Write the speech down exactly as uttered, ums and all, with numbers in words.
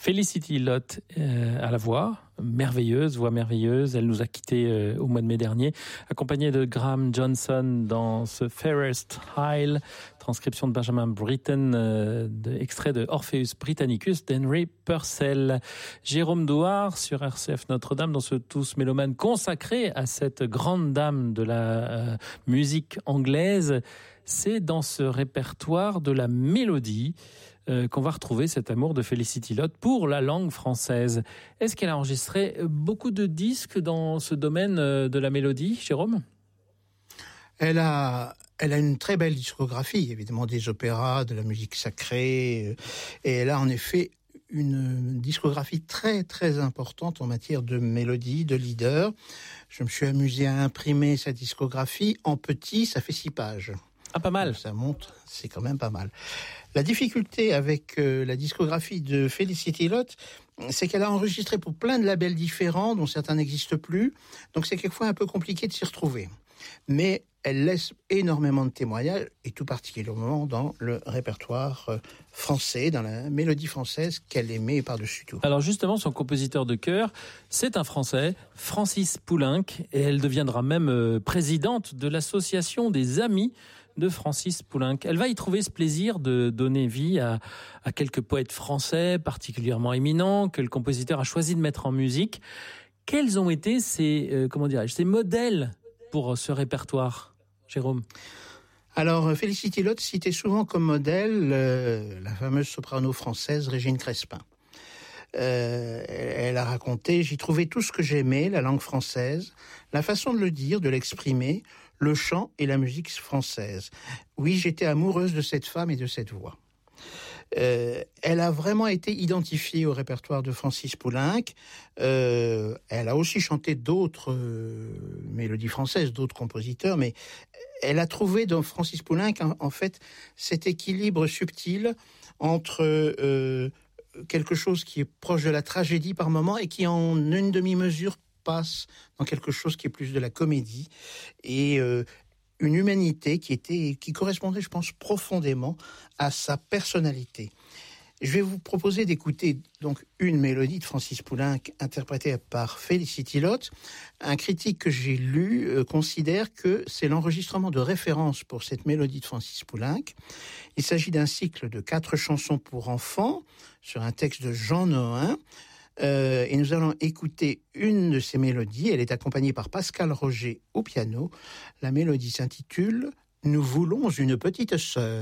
Felicity Lott euh, à la voix, merveilleuse, voix merveilleuse. Elle nous a quittés euh, au mois de mai dernier, accompagnée de Graham Johnson dans ce Fairest Isle, transcription de Benjamin Britten, euh, de, extrait de Orpheus Britannicus d'Henry Purcell. Jérôme Douard sur R C F Notre-Dame dans ce Tous Mélomanes consacré à cette grande dame de la euh, musique anglaise. C'est dans ce répertoire de la mélodie euh, qu'on va retrouver cet amour de Felicity Lott pour la langue française. Est-ce qu'elle a enregistré beaucoup de disques dans ce domaine de la mélodie, Jérôme ? Elle a, elle a une très belle discographie, évidemment des opéras, de la musique sacrée, et elle a en effet une discographie très très importante en matière de mélodie, de leader. Je me suis amusé à imprimer sa discographie en petit, ça fait six pages. Ah, pas mal. Ça monte, c'est quand même pas mal. La difficulté avec euh, la discographie de Felicity Lott, c'est qu'elle a enregistré pour plein de labels différents, dont certains n'existent plus. Donc c'est quelquefois un peu compliqué de s'y retrouver. Mais elle laisse énormément de témoignages, et tout particulièrement dans le répertoire euh, français, dans la mélodie française qu'elle aimait par-dessus tout. Alors justement, son compositeur de chœur, c'est un Français, Francis Poulenc, et elle deviendra même euh, présidente de l'association des amis de Francis Poulenc. Elle va y trouver ce plaisir de donner vie à, à quelques poètes français particulièrement éminents que le compositeur a choisi de mettre en musique. Quels ont été ces, euh, comment dirais-je, ces modèles pour ce répertoire, Jérôme ? Alors, Felicity Lott citait souvent comme modèle euh, la fameuse soprano française Régine Crespin. Euh, elle a raconté « J'y trouvais tout ce que j'aimais, la langue française, la façon de le dire, de l'exprimer, le chant et la musique française. Oui, j'étais amoureuse de cette femme et de cette voix. » Euh, elle a vraiment été identifiée au répertoire de Francis Poulenc. Euh, elle a aussi chanté d'autres euh, mélodies françaises, d'autres compositeurs, mais elle a trouvé dans Francis Poulenc, en, en fait, cet équilibre subtil entre euh, quelque chose qui est proche de la tragédie par moment et qui, en une demi-mesure, passe dans quelque chose qui est plus de la comédie. Et euh, une humanité qui était, qui correspondait, je pense, profondément à sa personnalité. Je vais vous proposer d'écouter donc une mélodie de Francis Poulenc interprétée par Felicity Lott. Un critique que j'ai lu euh, considère que c'est l'enregistrement de référence pour cette mélodie de Francis Poulenc. Il s'agit d'un cycle de quatre chansons pour enfants sur un texte de Jean Nohain. Euh, et nous allons écouter une de ces mélodies. Elle est accompagnée par Pascal Roger au piano. La mélodie s'intitule « Nous voulons une petite sœur ».